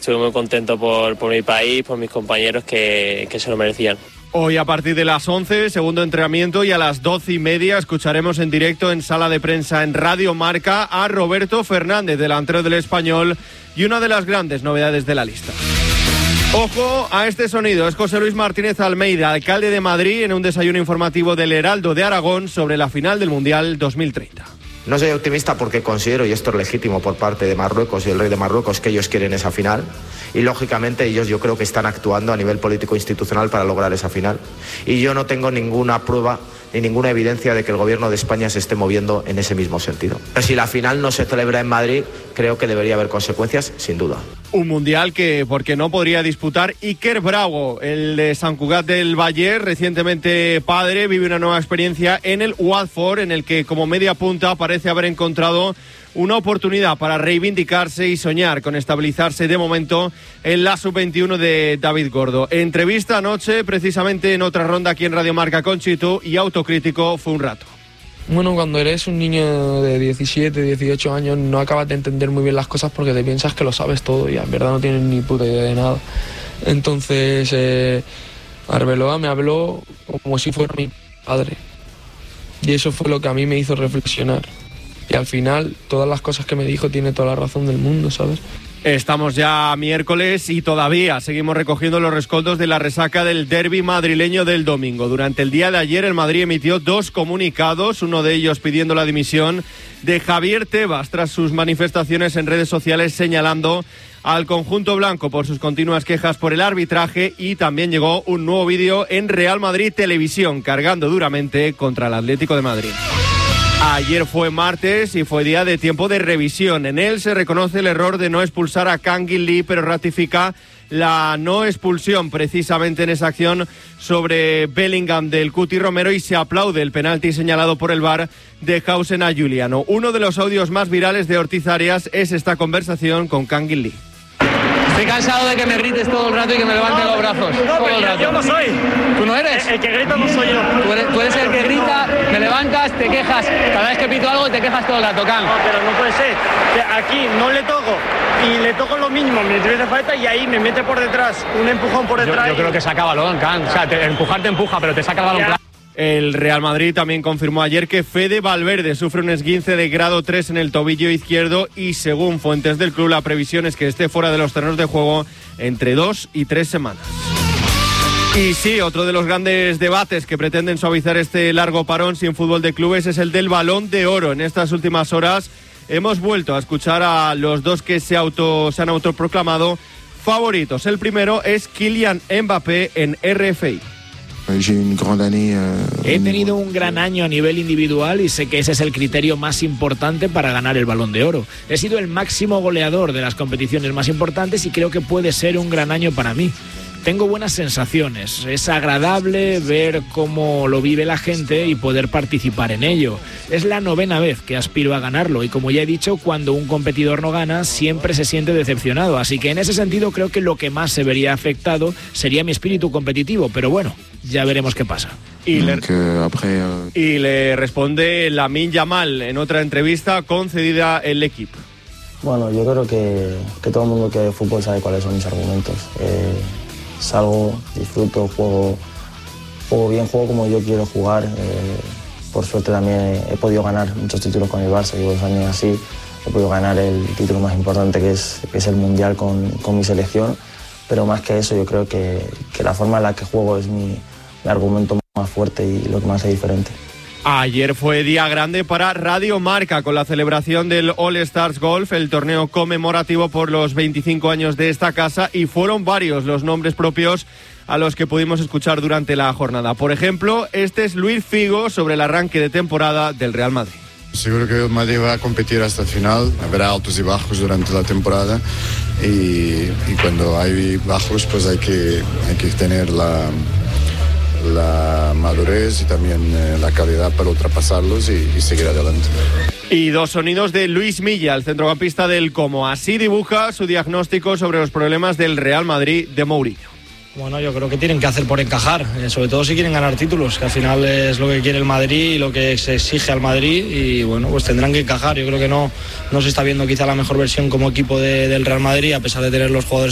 estuve muy contento por mi país, por mis compañeros que se lo merecían. Hoy a partir de las 11, segundo entrenamiento, y a las 12:30 escucharemos en directo en sala de prensa en Radio Marca a Roberto Fernández, delantero del Español y una de las grandes novedades de la lista. Ojo a este sonido, es José Luis Martínez Almeida, alcalde de Madrid, en un desayuno informativo del Heraldo de Aragón sobre la final del Mundial 2030. No soy optimista porque considero, y esto es legítimo por parte de Marruecos y el rey de Marruecos, que ellos quieren esa final. Y lógicamente ellos yo creo que están actuando a nivel político institucional para lograr esa final. Y yo no tengo ninguna prueba ni ninguna evidencia de que el gobierno de España se esté moviendo en ese mismo sentido. Pero si la final no se celebra en Madrid, creo que debería haber consecuencias, sin duda. Un mundial que, porque no podría disputar Iker Bravo, el de Sant Cugat del Vallès, recientemente padre, vive una nueva experiencia en el Watford, en el que como media punta parece haber encontrado una oportunidad para reivindicarse y soñar con estabilizarse de momento en la sub-21 de David Gordo. Entrevista anoche, precisamente en otra ronda aquí en Radio Marca con Chitu, y autocrítico fue un rato. Bueno, cuando eres un niño de 17, 18 años no acabas de entender muy bien las cosas porque te piensas que lo sabes todo y en verdad no tienes ni puta idea de nada. Entonces Arbeloa me habló como si fuera mi padre y eso fue lo que a mí me hizo reflexionar. Y al final, todas las cosas que me dijo tiene toda la razón del mundo, ¿sabes? Estamos ya miércoles y todavía seguimos recogiendo los rescoldos de la resaca del derbi madrileño del domingo. Durante el día de ayer el Madrid emitió 2 comunicados, uno de ellos pidiendo la dimisión de Javier Tebas tras sus manifestaciones en redes sociales señalando al conjunto blanco por sus continuas quejas por el arbitraje, y también llegó un nuevo vídeo en Real Madrid Televisión cargando duramente contra el Atlético de Madrid. Ayer fue martes y fue día de tiempo de revisión. En él se reconoce el error de no expulsar a Kangin Lee, pero ratifica la no expulsión precisamente en esa acción sobre Bellingham del Cuti Romero, y se aplaude el penalti señalado por el VAR de Hausen a Giuliano. Uno de los audios más virales de Ortiz Arias es esta conversación con Kangin Lee. Estoy cansado de que me grites todo el rato y que me levantes los brazos. No, todo el rato. Yo no soy. ¿Tú no eres? El que grita no soy yo. Tú eres el que grita, me levantas, te quejas. Cada vez que pito algo te quejas todo el rato, Can. No, pero no puede ser. Que aquí no le toco y le toco lo mínimo, me hace falta y ahí me mete por detrás, un empujón por detrás. Yo creo que saca balón, Can. O sea, empujar te empuja, pero te saca el balón. El Real Madrid también confirmó ayer que Fede Valverde sufre un esguince de grado 3 en el tobillo izquierdo y, según fuentes del club, la previsión es que esté fuera de los terrenos de juego entre 2 y 3 semanas. Y sí, otro de los grandes debates que pretenden suavizar este largo parón sin fútbol de clubes es el del Balón de Oro. En estas últimas horas hemos vuelto a escuchar a los dos que se han autoproclamado favoritos. El primero es Kylian Mbappé en RFI. He tenido un gran año a nivel individual y sé que ese es el criterio más importante para ganar el Balón de Oro. He sido el máximo goleador de las competiciones más importantes y creo que puede ser un gran año para mí. Tengo buenas sensaciones, es agradable ver cómo lo vive la gente y poder participar en ello. Es la 9ª vez que aspiro a ganarlo y, como ya he dicho, cuando un competidor no gana siempre se siente decepcionado, así que en ese sentido creo que lo que más se vería afectado sería mi espíritu competitivo, pero bueno, ya veremos qué pasa. Y le responde Lamine Yamal en otra entrevista concedida el equipo. Bueno, yo creo que todo el mundo que ve fútbol sabe cuáles son mis argumentos. Salgo, disfruto, juego bien, juego como yo quiero jugar. Por suerte también he podido ganar muchos títulos con el Barça, llevo 2 años así. He podido ganar el título más importante que es el Mundial con mi selección. Pero más que eso, yo creo que la forma en la que juego es mi argumento más fuerte y lo que más es diferente. Ayer fue día grande para Radio Marca con la celebración del All Stars Golf, el torneo conmemorativo por los 25 años de esta casa, y fueron varios los nombres propios a los que pudimos escuchar durante la jornada. Por ejemplo, este es Luis Figo sobre el arranque de temporada del Real Madrid. Seguro que el Madrid va a competir hasta el final, habrá altos y bajos durante la temporada y cuando hay bajos pues hay que tener la madurez y también la calidad para ultrapasarlos y seguir adelante. Y 2 sonidos de Luis Milla, el centrocampista del Como. Así dibuja su diagnóstico sobre los problemas del Real Madrid de Mourinho. Bueno, yo creo que tienen que hacer por encajar, sobre todo si quieren ganar títulos, que al final es lo que quiere el Madrid y lo que se exige al Madrid, y bueno, pues tendrán que encajar. Yo creo que no se está viendo quizá la mejor versión como equipo del Real Madrid, a pesar de tener los jugadores